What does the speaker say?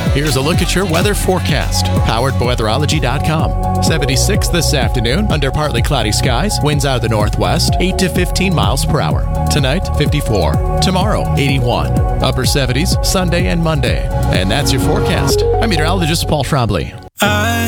Here's a look at your weather forecast, powered by weatherology.com. 76 this afternoon, under partly cloudy skies, winds out of the northwest, 8 to 15 miles per hour. Tonight, 54. Tomorrow, 81. Upper 70s, Sunday and Monday. And that's your forecast. I'm meteorologist Paul Trombley.